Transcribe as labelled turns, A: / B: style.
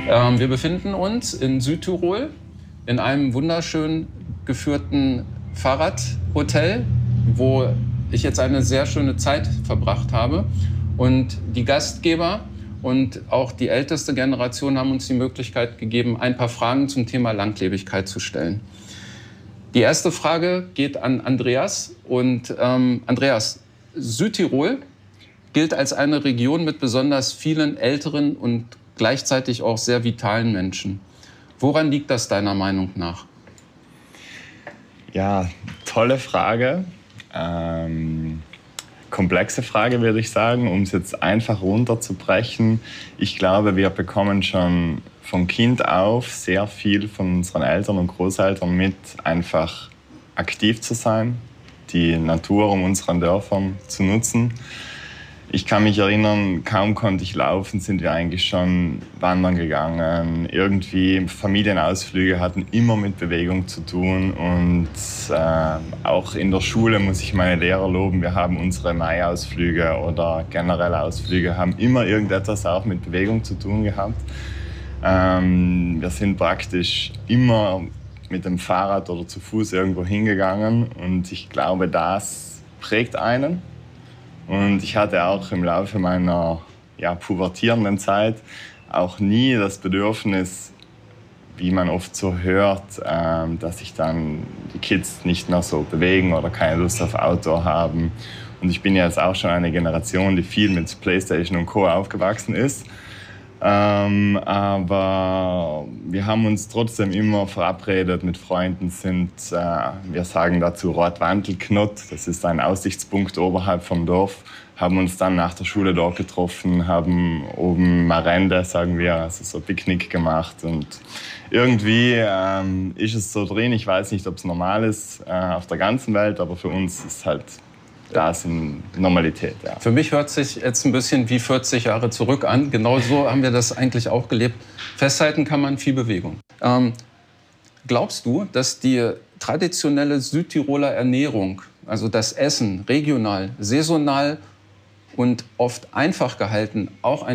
A: Wir befinden uns in Südtirol in einem wunderschön geführten Fahrradhotel, wo ich jetzt eine sehr schöne Zeit verbracht habe. Und die Gastgeber und auch die älteste Generation haben uns die Möglichkeit gegeben, ein paar Fragen zum Thema Langlebigkeit zu stellen. Die erste Frage geht an Andreas. Und Andreas, Südtirol gilt als eine Region mit besonders vielen älteren und gleichzeitig auch sehr vitalen Menschen. Woran liegt das deiner Meinung nach?
B: Ja, tolle Frage. Komplexe Frage, würde ich sagen, um es jetzt einfach runterzubrechen. Ich glaube, wir bekommen schon von Kind auf sehr viel von unseren Eltern und Großeltern mit, einfach aktiv zu sein, die Natur um unseren Dörfern zu nutzen. Ich kann mich erinnern, kaum konnte ich laufen, sind wir eigentlich schon wandern gegangen. Irgendwie Familienausflüge hatten immer mit Bewegung zu tun. Und auch in der Schule muss ich meine Lehrer loben. Wir haben unsere Maiausflüge oder generelle Ausflüge, haben immer irgendetwas auch mit Bewegung zu tun gehabt. Wir sind praktisch immer mit dem Fahrrad oder zu Fuß irgendwo hingegangen. Und ich glaube, das prägt einen. Und ich hatte auch im Laufe meiner pubertierenden Zeit auch nie das Bedürfnis, wie man oft so hört, dass sich dann die Kids nicht mehr so bewegen oder keine Lust auf Outdoor haben. Und ich bin ja jetzt auch schon eine Generation, die viel mit PlayStation und Co. aufgewachsen ist. Aber wir haben uns trotzdem immer verabredet mit Freunden, wir sagen dazu Rotwantelknott, das ist ein Aussichtspunkt oberhalb vom Dorf, haben uns dann nach der Schule dort getroffen, haben oben Marende, sagen wir, also so Picknick gemacht und irgendwie ist es so drin, ich weiß nicht, ob es normal ist auf der ganzen Welt, aber für uns ist halt das in Normalität. Ja.
A: Für mich hört sich jetzt ein bisschen wie 40 Jahre zurück an. Genau so haben wir das eigentlich auch gelebt. Festhalten kann man viel Bewegung. Glaubst du, dass die traditionelle Südtiroler Ernährung, also das Essen regional, saisonal und oft einfach gehalten, auch ein